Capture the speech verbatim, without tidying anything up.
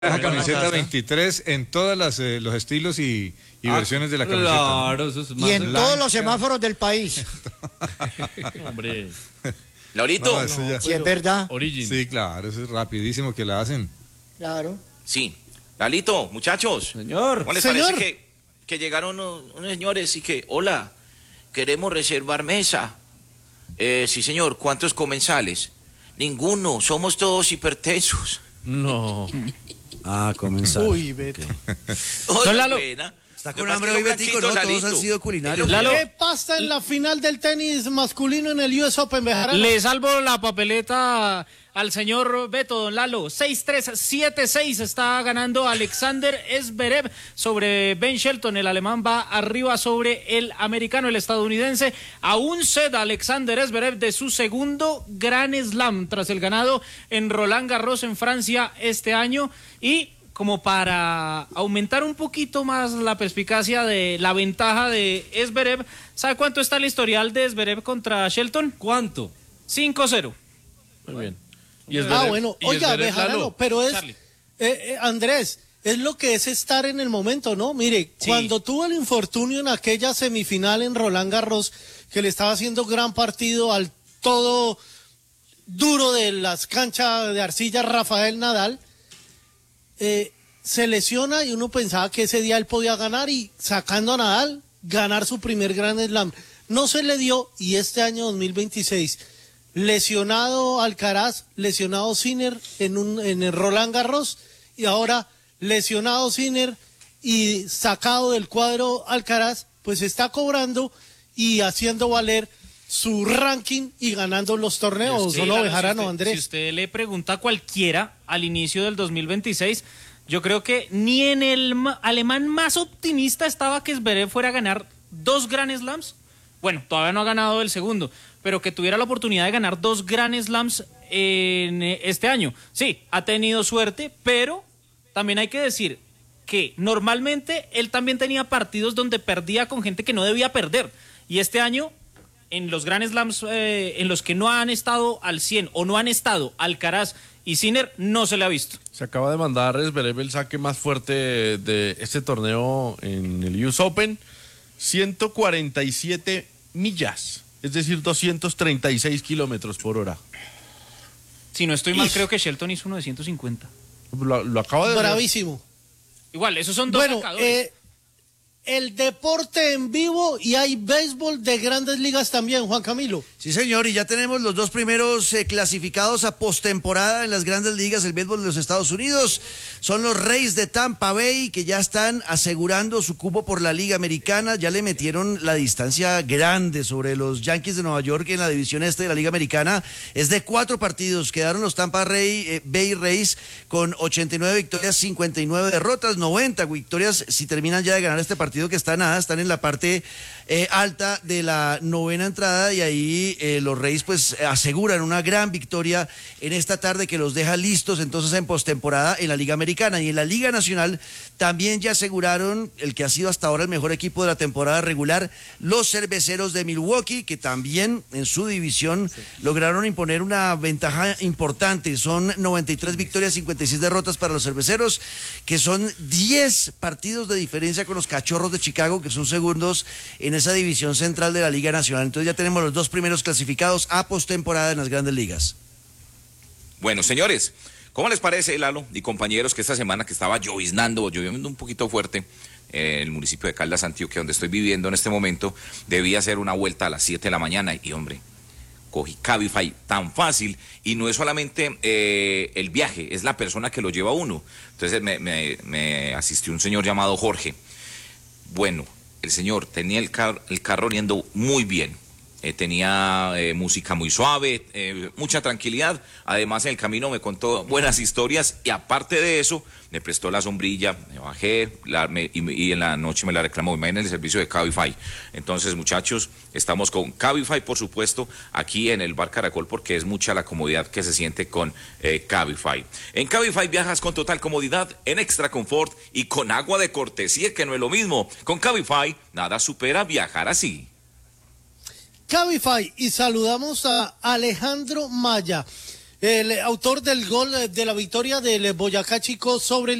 La camiseta veintitrés en todos las, eh, los estilos y, y ah, versiones de la camiseta. Claro, eso es más y en blanca. Todos los semáforos del país. Hombre. Laurito. No, ya... Sí, es verdad. Origin. Sí, claro, eso es rapidísimo que la hacen. Claro. Sí. Lalito, muchachos. Señor. ¿Cómo les Señor. parece que, que llegaron unos, unos señores y que, hola, queremos reservar mesa? Eh, sí, señor. ¿Cuántos comensales? Ninguno. Somos todos hipertensos. No. Ah, comenzar. Uy, Beto. Oye, Lalo. buena. Está Lo con que hambre pasa hoy, es que Betico, los ¿no? Todos blanquitos, han sido culinarios. Lalo. ¿Qué pasa en la final del tenis masculino en el U S Open, Bejarano? Le salvo la papeleta al señor Beto, don Lalo. seis tres siete seis está ganando Alexander Zverev sobre Ben Shelton. El alemán va arriba sobre el americano, el estadounidense. A un set Alexander Zverev de su segundo Grand Slam tras el ganado en Roland Garros en Francia este año. Y como para aumentar un poquito más la perspicacia de la ventaja de Zverev, ¿sabe cuánto está el historial de Zverev contra Shelton? ¿Cuánto? cinco cero. Muy bien. Y ah, Zverev- bueno, y oiga, Zverev, Bejarano, Lalo. pero es, Charlie. eh, eh, Andrés, es lo que es estar en el momento, ¿no? Mire, Sí. cuando tuvo el infortunio en aquella semifinal en Roland Garros, que le estaba haciendo gran partido al todo duro de las canchas de arcilla Rafael Nadal, eh, se lesiona y uno pensaba que ese día él podía ganar y sacando a Nadal, ganar su primer Grand Slam. No se le dio y este año dos mil veintiséis, lesionado Alcaraz, lesionado Sinner en, un, en el Roland Garros y ahora lesionado Sinner y sacado del cuadro Alcaraz, pues está cobrando y haciendo valer su ranking y ganando los torneos, Sí, ¿o no, claro, Bejarano, si usted, Andrés? Si usted le pregunta a cualquiera al inicio del dos mil veintiséis, yo creo que ni en el ma- alemán más optimista estaba que Zverev fuera a ganar dos Grand Slams. Bueno, todavía no ha ganado el segundo, pero que tuviera la oportunidad de ganar dos Grand Slams en eh, este año. Sí, ha tenido suerte, pero también hay que decir que normalmente él también tenía partidos donde perdía con gente que no debía perder. Y este año, en los Grand Slams eh, en los que no han estado al cien o no han estado Alcaraz y Sinner, no se le ha visto. Se acaba de mandar Zverev el saque más fuerte de este torneo en el U S Open. ciento cuarenta y siete millas, es decir, doscientos treinta y seis kilómetros por hora. Si no estoy mal, creo que Shelton hizo uno de ciento cincuenta. Lo, lo acaba de ver. Bravísimo. Igual, esos son dos Bueno, marcadores. eh, el deporte en vivo y hay béisbol de grandes ligas también, Juan Camilo. Sí, señor, y ya tenemos los dos primeros eh, clasificados a postemporada en las grandes ligas del béisbol de los Estados Unidos. Son los Rays de Tampa Bay, que ya están asegurando su cupo por la Liga Americana. Ya le metieron la distancia grande sobre los Yankees de Nueva York en la división este de la Liga Americana. Es de cuatro partidos. Quedaron los Tampa Ray, eh, Bay Rays con ochenta y nueve victorias, cincuenta y nueve derrotas, noventa victorias si terminan ya de ganar este partido, que está nada, están en la parte eh, alta de la novena entrada y ahí eh, los Reyes pues aseguran una gran victoria en esta tarde que los deja listos entonces en postemporada en la Liga Americana. Y en la Liga Nacional también ya aseguraron el que ha sido hasta ahora el mejor equipo de la temporada regular, los Cerveceros de Milwaukee, que también en su división sí. lograron imponer una ventaja importante. Son noventa y tres victorias, cincuenta y seis derrotas para los Cerveceros, que son diez partidos de diferencia con los Cachorros de Chicago, que son segundos en esa división central de la Liga Nacional. Entonces ya tenemos los dos primeros clasificados a postemporada en las grandes ligas. Bueno, señores, ¿cómo les parece, Lalo y compañeros, que esta semana que estaba lloviznando, lloviendo un poquito fuerte en el municipio de Caldas, Antioquia, donde estoy viviendo en este momento, debía hacer una vuelta a las siete de la mañana y, hombre, cogí Cabify tan fácil y no es solamente eh, el viaje, es la persona que lo lleva a uno. Entonces me, me, me asistió un señor llamado Jorge. Bueno, el señor tenía el, car el carro oliendo muy bien, eh, tenía eh, música muy suave, eh, mucha tranquilidad. Además, en el camino me contó buenas historias y aparte de eso, me prestó la sombrilla, me bajé la, me, y, y en la noche me la reclamó. Imagínense el servicio de Cabify. Entonces, muchachos, estamos con Cabify, por supuesto, aquí en el Bar Caracol, porque es mucha la comodidad que se siente con eh, Cabify. En Cabify viajas con total comodidad, en extra confort y con agua de cortesía, que no es lo mismo. Con Cabify, nada supera viajar así. Cabify, y saludamos a Alejandro Maya. el autor del gol de la victoria del Boyacá Chico sobre el